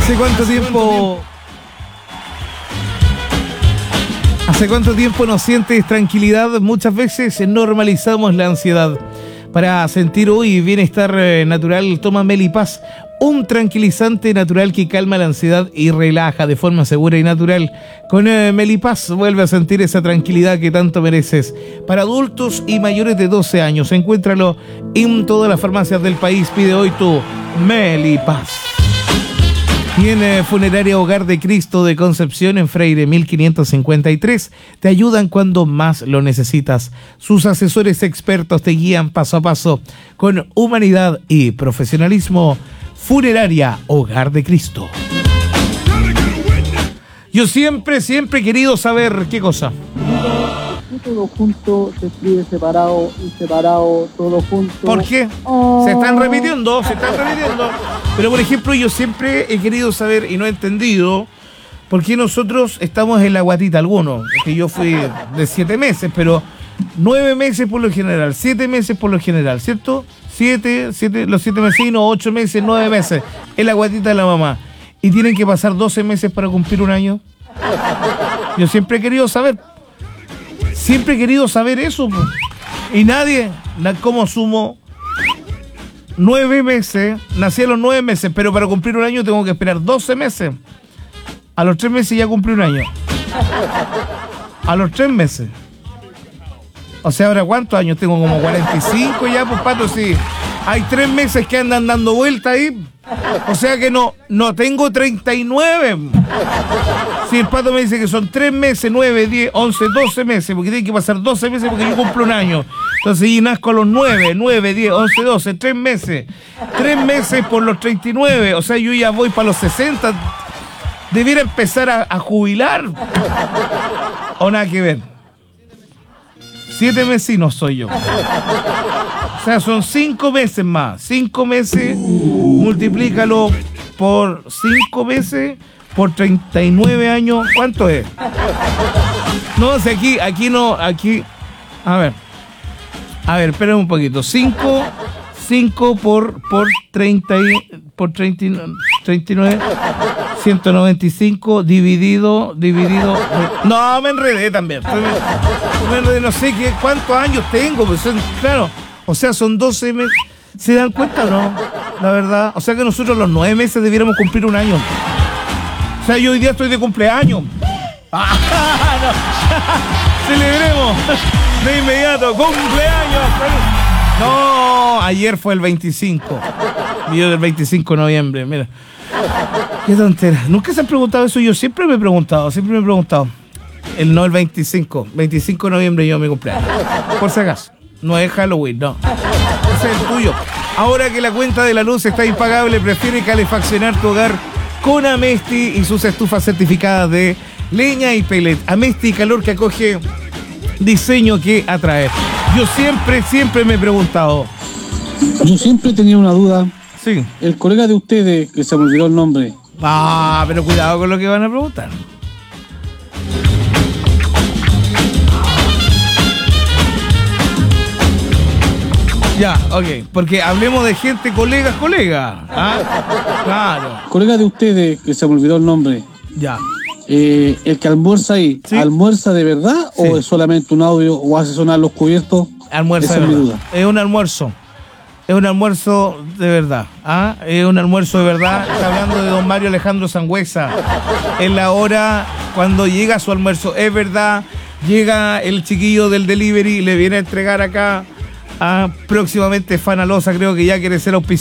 ¿Hace cuánto tiempo no sientes tranquilidad? Muchas veces normalizamos la ansiedad. Para sentir hoy bienestar natural, toma Melipaz, un tranquilizante natural que calma la ansiedad y relaja de forma segura y natural. Con Melipaz vuelve a sentir esa tranquilidad que tanto mereces. Para adultos y mayores de 12 años, encuéntralo en todas las farmacias del país. Pide hoy tu Melipaz. Y en Funeraria Hogar de Cristo de Concepción, en Freire 1553, te ayudan cuando más lo necesitas. Sus asesores expertos te guían paso a paso con humanidad y profesionalismo. Funeraria Hogar de Cristo. Yo siempre he querido saber qué cosa. Todo junto se escribe separado y separado todo junto. ¿Por qué? Se están repitiendo. Pero por ejemplo, yo siempre he querido saber y no he entendido por qué nosotros estamos en la guatita algunos. Que yo fui de 7 meses, pero 9 meses por lo general, 7 meses por lo general, ¿cierto? 7, los 7 vecinos, 8 meses, 9 meses en la guatita de la mamá. Y tienen que pasar 12 meses para cumplir un año. Yo siempre he querido saber. Siempre he querido saber eso. Y nadie, ¿cómo asumo? 9 meses, nací a los 9 meses, pero para cumplir un año tengo que esperar 12 meses. A los 3 meses ya cumplí un año. A los 3 meses. O sea, ¿ahora cuántos años? Tengo como 45 ya, pues Pato, sí. Hay 3 meses que andan dando vuelta ahí. O sea que no tengo 39. Si el Pato me dice que son 3 meses, 9, 10, 11, 12 meses, porque tiene que pasar 12 meses porque yo cumplo un año. Entonces y nazco a los 9, 10, 11, 12, 3 meses. 3 meses por los 39. O sea, yo ya voy para los 60. Debiera empezar a jubilar. O nada que ver. 7 vecinos soy yo. O sea, son 5 meses más. 5 meses, multiplícalo por 5 meses, por 39 años. ¿Cuánto es? No, si aquí no. A ver, esperen un poquito. 5 por 30 por 39, 195 dividido. No, me enredé también. No sé cuántos años tengo, pues claro. O sea, son 12 meses. ¿Se dan cuenta o no? La verdad. O sea que nosotros los 9 meses debiéramos cumplir un año. O sea, yo hoy día estoy de cumpleaños. No. Celebremos de inmediato. ¡Cumpleaños! No, ayer fue el 25. Yo del 25 de noviembre, mira. Qué tontera. Nunca se han preguntado eso. Yo siempre me he preguntado. El 25 de noviembre yo mi cumpleaños. Por si acaso. No es Halloween, no. Ese es el tuyo. Ahora que la cuenta de la luz está impagable, prefiere calefaccionar tu hogar con Amesti y sus estufas certificadas de leña y pellet. Amesti, calor que acoge, diseño que atrae. Yo siempre me he preguntado. Yo siempre tenía una duda. Sí. El colega de ustedes, que se me olvidó el nombre. Pero cuidado con lo que van a preguntar. Ya, ok, porque hablemos de gente, colega. Claro. Colega de ustedes, que se me olvidó el nombre. Ya. El que almuerza ahí, ¿sí? ¿Almuerza de verdad sí. o es solamente un audio o hace sonar los cubiertos? Almuerza Esa de es mi verdad. duda. Es un almuerzo de verdad. Es un almuerzo de verdad. Está hablando de don Mario Alejandro Sangüesa. En la hora cuando llega su almuerzo. Es verdad, llega el chiquillo del delivery y le viene a entregar acá. Próximamente Fanalosa, creo que ya quiere ser auspiciado.